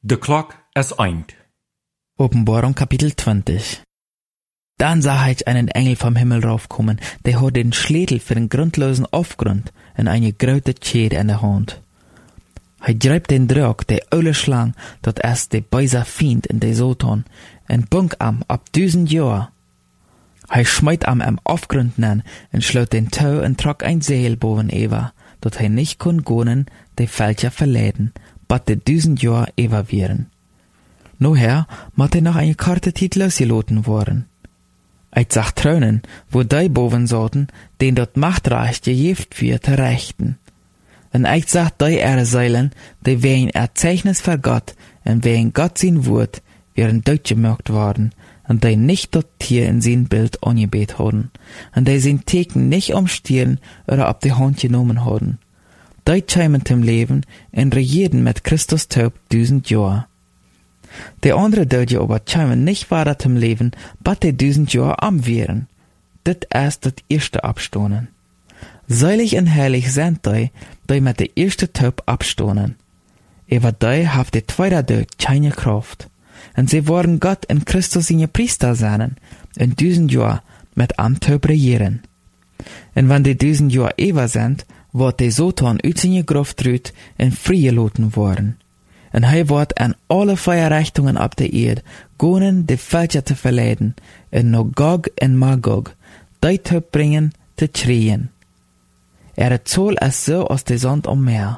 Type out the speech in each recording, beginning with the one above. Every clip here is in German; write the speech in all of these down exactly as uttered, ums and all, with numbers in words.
De klok is eind. Offenbarung Kapitel zwanzig. Dann sah ich einen Engel vom Himmel raufkommen, der hat den Schädel für den grundlosen Aufgrund und eine große Schere in der Hand. Er greift den Drog, der oule Schlang, dat es der böse Fiend in der Satan, en bunk am ab düsen Jahr. Er schmeit am am Aufgrund nen und schloot den Tau und trok ein Seil boven Eva, dat er nicht kon gonen, de Fälscher verleden, bat de düsen Jahr Eva wieren. Noher mat er noch eine Karte Tit losgeloten worden. Ich sag traunen, wo die boven sollten, den dort Machtreich gejeft wird, te rechten. Und ich sag die ihre Seilen, die wegen Erzeichnis für Gott, und wegen Gott sein Wort, wären durchgemerkt worden, und die nicht dort Tier in sein Bild angebet haben, und die sein Teken nicht umstieren oder ab die Hand genommen haben. Die kämen zum Leben und regieren mit Christus taub düsend Jahr. Die andere Deutsche aber kämen nicht weiter zum Leben, bat die düsend Jahr am wären. Dit ist das erste Abstonen. Seilig und herrlich sind die, die mit der erste Taub abstonen. Aber die haft die zweite Deut keine Kraft. Und sie wollen Gott in Christus seine Priester sein, in düsend Jahr mit am Taub regieren. Und wenn die düsend Jahr Eva sind, wird die Satan uit seine Gruft rüt in freigelassen worden. Und er wird an alle Feierrichtungen ab der Erde gonen, die Völker zu verleiden, in no Gog und Magog, die zu bringen, zu schreien. Er zoll es so aus der Sand am Meer.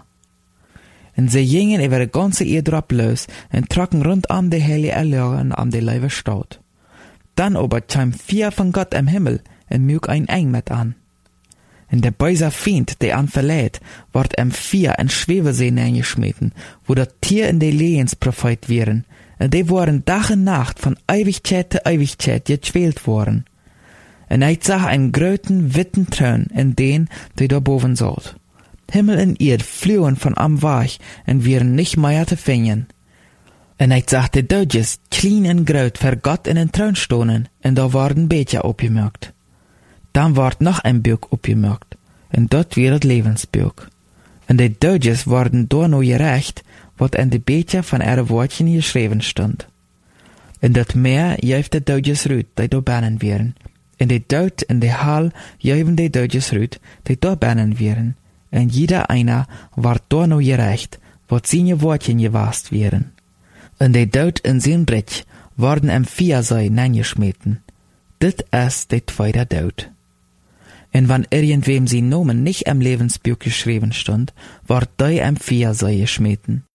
Und sie gingen über die ganze Erde drauf los und trocken rund um die heilige Erlöre und um die Leibe Stadt. Dann aber kam vier von Gott im Himmel und mög ein Eng mit an. Und der böse Fiend, der an verlädt, ward em vier in Schwebesee eingeschmeten, wo das Tier in die Lehensprofit wären, und die waren Tag und Nacht von Ewigkeit zu Ewigkeit gequält worden. Und ich sah einen gröten, witten Thron in den, der da boven sollt. Himmel und Erd flohen von am Weich und wären nicht mehr zu finden. Und ich sah die Deutsches, klein und groß, für Gott in den Thron stonen, und da waren Becher aufgemerkt. Dann ward noch ein Buch aufgemerkt, und dort wird das Lebensbuch. Und die Deutsches worden da nur gerecht, wat in die Becher von ihre Wortchen geschrieben stand. In dat Meer jäuft die Deutsches rüt, die da bannen wären. In die Deut in die Hall jäuven die Deutsches rüt, die da bannen wären. Und jeder einer ward da nur gerecht, wat seine Wortchen gewast wären. Und die Deut in sein Brich worden em vier sei neingeschmeten. Dit ist die zweite Deut. Und wenn irgendwem sein Nomen nicht im Lebensbuch geschrieben stand, ward die em vier sei geschmeten.